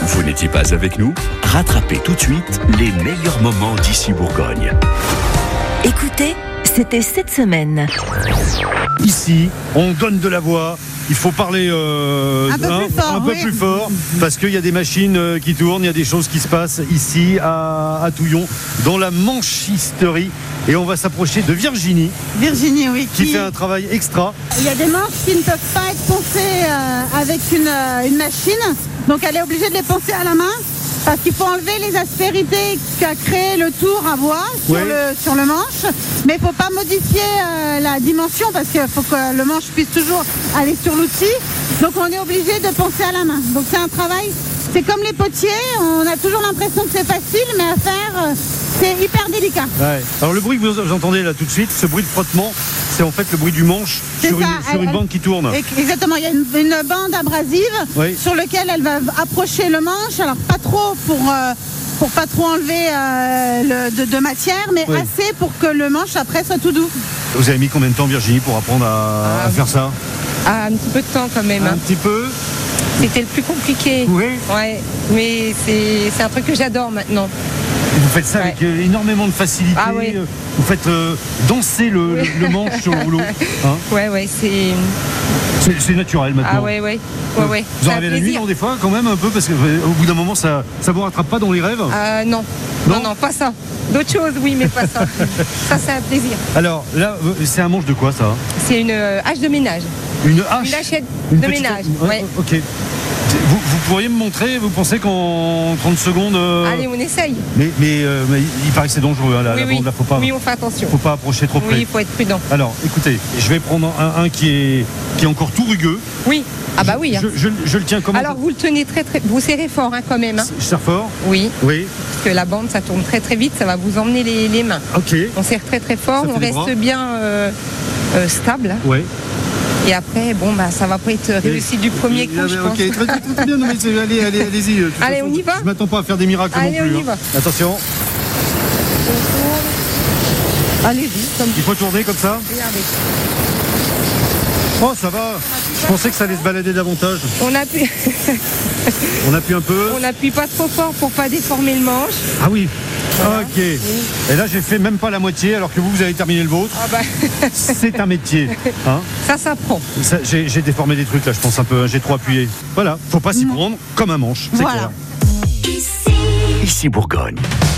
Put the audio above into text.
Vous n'étiez pas avec nous? Rattrapez tout de suite les meilleurs moments d'ici Bourgogne. Écoutez, c'était cette semaine. Ici, on donne de la voix. Il faut parler un peu plus fort, parce qu'il y a des machines qui tournent, il y a des choses qui se passent ici à Touillon, dans la manchisterie. Et on va s'approcher de Virginie. Virginie, oui. Qui fait un travail extra. Il y a des manches qui ne peuvent pas être poncées avec une machine. Donc elle est obligée de les poncer à la main. Parce qu'il faut enlever les aspérités qu'a créé le tour à voie sur le manche. Mais il ne faut pas modifier la dimension parce qu'il faut que le manche puisse toujours aller sur l'outil. Donc on est obligé de poncer à la main. Donc c'est un travail, c'est comme les potiers. On a toujours l'impression que c'est facile, mais à faire, c'est hyper délicat. Ouais. Alors le bruit que vous entendez là tout de suite, ce bruit de frottement, c'est en fait le bruit du manche sur une bande qui tourne. Exactement, il y a une bande abrasive sur laquelle elle va approcher le manche. Alors pas trop pour pas trop enlever de matière, mais assez pour que le manche après soit tout doux. Vous avez mis combien de temps, Virginie, pour apprendre à faire ça? Un petit peu de temps quand même. Un petit peu. C'était le plus compliqué. Oui. Ouais, mais c'est un truc que j'adore maintenant. Et vous faites ça avec énormément de facilité. Ah, oui. Vous faites danser le manche sur le rouleau. Hein, ouais, c'est naturel maintenant. Ah ouais. Vous en avez la nuit, non, des fois, quand même, un peu, parce qu'au bout d'un moment, ça vous rattrape pas dans les rêves? Non, pas ça. D'autres choses, oui, mais pas ça. Ça, c'est un plaisir. Alors, là, c'est un manche de quoi, ça? C'est une hache de ménage. Une hache? Une hachette de ménage, ouais. Ok. Vous pourriez me montrer, vous pensez qu'en 30 secondes... Allez, on essaye. Mais il paraît que c'est dangereux, hein, la bande, là, faut pas... Oui, on fait attention. Faut pas approcher trop près. Oui, il faut être prudent. Alors, écoutez, je vais prendre un qui est encore tout rugueux. Oui. Ah bah oui. Je le tiens comment? Alors, vous le tenez très... Vous serrez fort, hein, quand même. Hein. Je serre fort? Oui. Oui. Parce que la bande, ça tourne très très vite, ça va vous emmener les mains. Ok. On serre très très fort, on reste bien stable. Oui. Et après, ça va pas être réussi du premier coup, je pense. Ok, très bien, non, mais allez-y. Allez, on y va. Je m'attends pas à faire des miracles non plus. Allez, on y va. Attention. Allez-y. Il faut tourner comme ça? Regardez. Oh, ça va. Je pensais que ça allait se balader davantage. On appuie. On appuie un peu. On appuie pas trop fort pour pas déformer le manche. Ah oui. Voilà. Ok. Oui. Et là, j'ai fait même pas la moitié, alors que vous avez terminé le vôtre. Ah bah. C'est un métier. Hein, ça s'apprend. J'ai déformé des trucs là, je pense un peu. J'ai trop appuyé. Voilà. Faut pas s'y prendre comme un manche. C'est clair. Ici Bourgogne.